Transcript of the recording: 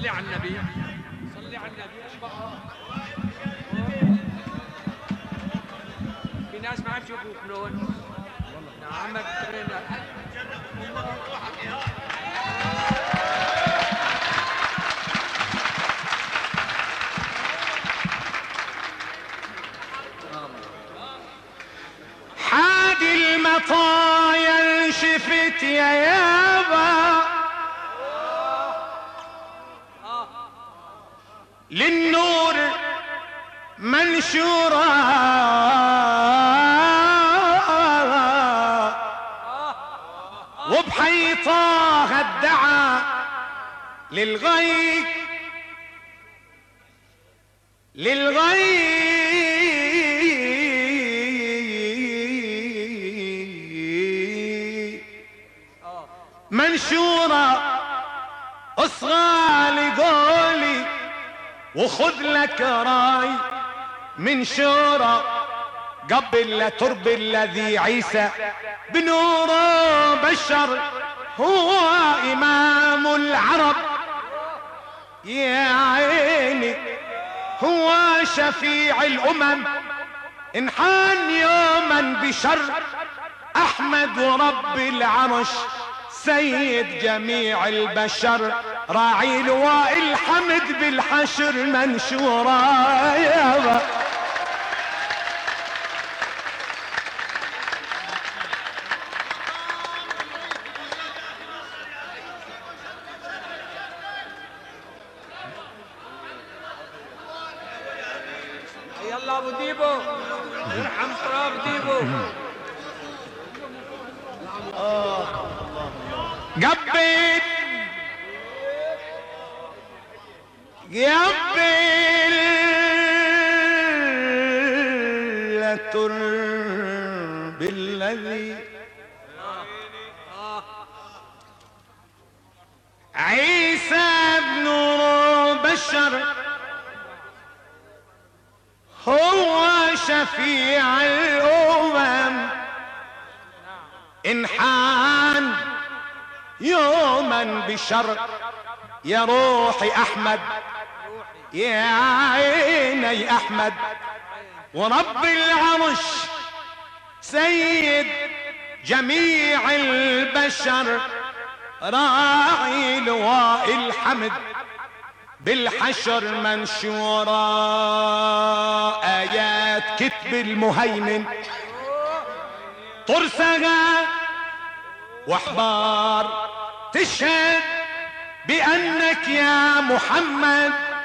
صلي على النبي، صلي على النبي. ايش بقى؟ في ناس ما عم يشوفوك شلون. نعم حادي المطايا شفت يا يابا للنور منشورة وبحيطاها الدعا للغي منشورة اصغى لقولي وخذ لك راي من شورى قبل لا تربي الذي عيسى بنوره بشر هو امام العرب يا عيني هو شفيع الامم انحان يوما بشر احمد ورب العرش سيد جميع البشر راعي لواء الحمد بالحشر منشورا يابا يلا ابو ديبو يرحم تراب ديبو. قبل الترب الذي عيسى ابن بشر هو شفيع الامم انحان يوما بشر يا روحي احمد يا عيني احمد ورب العرش سيد جميع البشر راعي لواء الحمد بالحشر منشورا ايات كتب المهيمن ترسغا واحبار تشهد بانك يا محمد